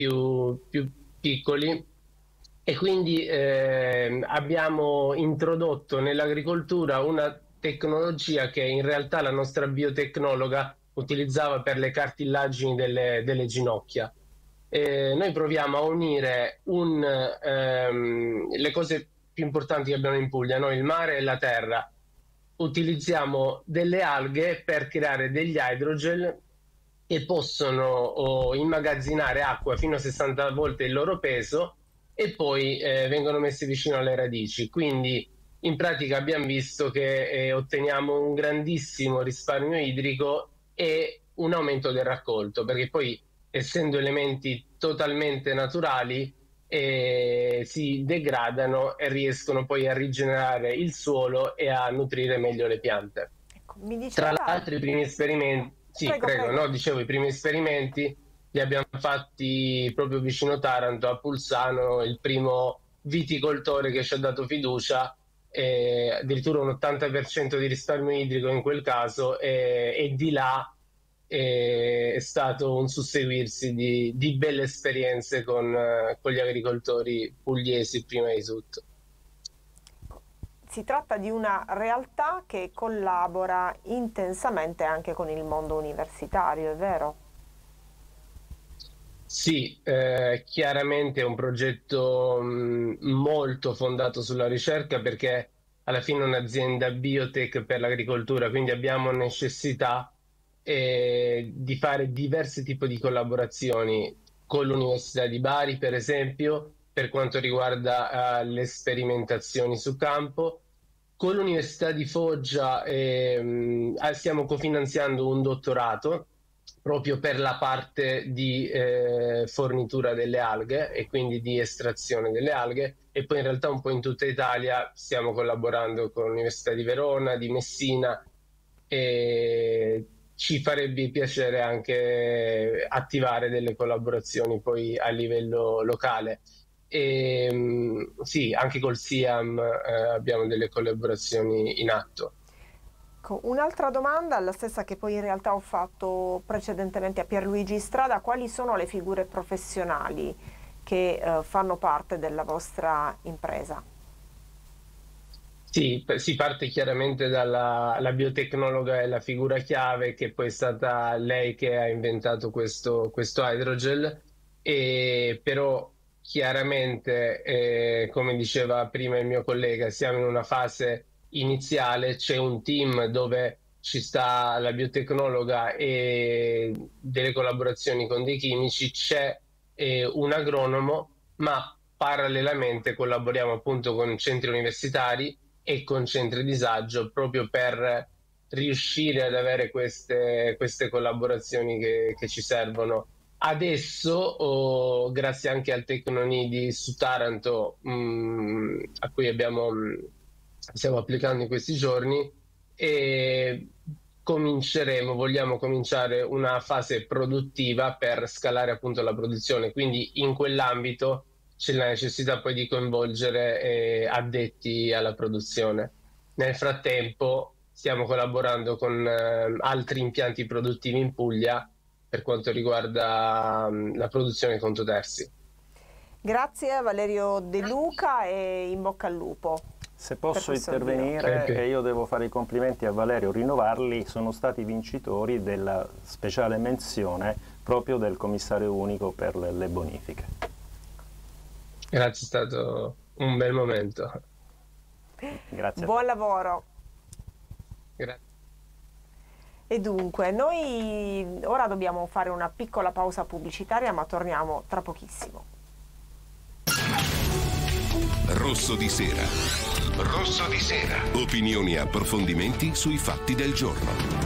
più piccoli, e quindi abbiamo introdotto nell'agricoltura una tecnologia che in realtà la nostra biotecnologa utilizzava per le cartilagini delle ginocchia. Noi proviamo a unire le cose più importanti che abbiamo in Puglia, no? Il mare e la terra. Utilizziamo delle alghe per creare degli hydrogel che possono immagazzinare acqua fino a 60 volte il loro peso e poi vengono messi vicino alle radici. Quindi in pratica abbiamo visto che otteniamo un grandissimo risparmio idrico e un aumento del raccolto, perché poi essendo elementi totalmente naturali si degradano e riescono poi a rigenerare il suolo e a nutrire meglio le piante. Ecco, mi Tra diceva... l'altro i primi esperimenti, sì, Prego, prego, prego. no, dicevo, i primi esperimenti li abbiamo fatti proprio vicino Taranto, a Pulsano, il primo viticoltore che ci ha dato fiducia, addirittura un 80% di risparmio idrico in quel caso, e di là è stato un susseguirsi di belle esperienze con gli agricoltori pugliesi prima di tutto. Si tratta di una realtà che collabora intensamente anche con il mondo universitario, è vero? Sì, chiaramente è un progetto molto fondato sulla ricerca, perché alla fine è un'azienda biotech per l'agricoltura, quindi abbiamo necessità di fare diversi tipi di collaborazioni con l'Università di Bari, per esempio, per quanto riguarda le sperimentazioni su campo. Con l'Università di Foggia stiamo cofinanziando un dottorato proprio per la parte di fornitura delle alghe e quindi di estrazione delle alghe, e poi in realtà un po' in tutta Italia stiamo collaborando con l'Università di Verona, di Messina, e ci farebbe piacere anche attivare delle collaborazioni poi a livello locale. Sì, anche col SIAM abbiamo delle collaborazioni in atto. Un'altra domanda, la stessa che poi in realtà ho fatto precedentemente a Pierluigi Strada: quali sono le figure professionali che fanno parte della vostra impresa? Sì, si parte chiaramente dalla la biotecnologa, è la figura chiave, che poi è stata lei che ha inventato questo hydrogel, e però chiaramente, come diceva prima il mio collega, siamo in una fase iniziale, c'è un team dove ci sta la biotecnologa e delle collaborazioni con dei chimici, c'è un agronomo, ma parallelamente collaboriamo appunto con centri universitari e con centri disagio, proprio per riuscire ad avere queste collaborazioni che ci servono. Adesso, grazie anche al Tecnonidi su Taranto, a cui stiamo applicando in questi giorni, e vogliamo cominciare una fase produttiva per scalare appunto la produzione, quindi in quell'ambito c'è la necessità poi di coinvolgere addetti alla produzione. Nel frattempo stiamo collaborando con altri impianti produttivi in Puglia per quanto riguarda la produzione di contotersi. Grazie a Valerio De Luca e in bocca al lupo. Se posso intervenire, e io devo fare i complimenti a Valerio, rinnovarli, sono stati vincitori della speciale menzione proprio del commissario unico per le bonifiche. Grazie, è stato un bel momento. Grazie. Buon lavoro. Grazie. E dunque, noi ora dobbiamo fare una piccola pausa pubblicitaria, ma torniamo tra pochissimo. Rosso di sera. Rosso di sera. Opinioni e approfondimenti sui fatti del giorno.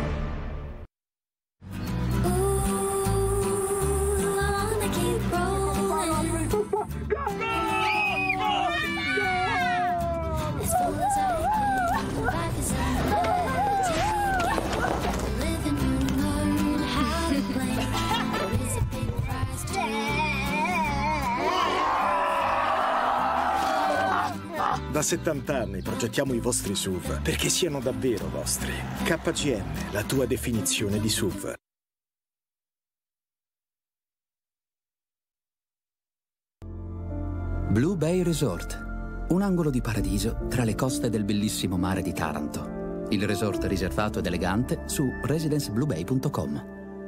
Da 70 anni progettiamo i vostri SUV perché siano davvero vostri. KGM, la tua definizione di SUV. Blue Bay Resort, un angolo di paradiso tra le coste del bellissimo mare di Taranto. Il resort riservato ed elegante su residencebluebay.com.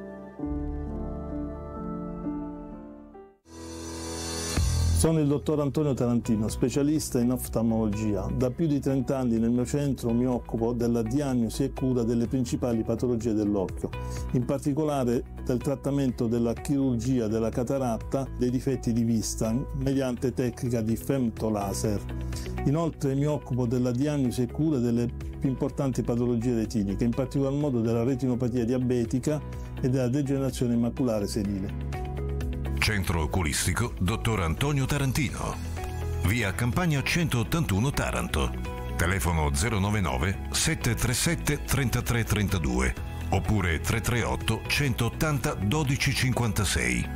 Sono il dottor Antonio Tarantino, specialista in oftalmologia. Da più di 30 anni nel mio centro mi occupo della diagnosi e cura delle principali patologie dell'occhio, in particolare del trattamento della chirurgia della cataratta, dei difetti di vista, mediante tecnica di femtolaser. Inoltre mi occupo della diagnosi e cura delle più importanti patologie retiniche, in particolar modo della retinopatia diabetica e della degenerazione maculare senile. Centro Oculistico Dottor Antonio Tarantino. Via Campagna 181 Taranto. Telefono 099 737 3332 oppure 338 180 1256.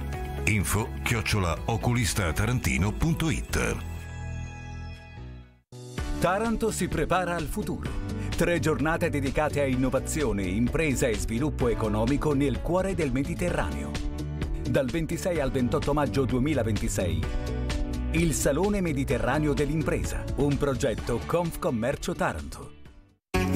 info@oculistatarantino.it. Taranto si prepara al futuro. 3 giornate dedicate a innovazione, impresa e sviluppo economico nel cuore del Mediterraneo. Dal 26 al 28 maggio 2026. Il Salone Mediterraneo dell'Impresa, un progetto Confcommercio Taranto.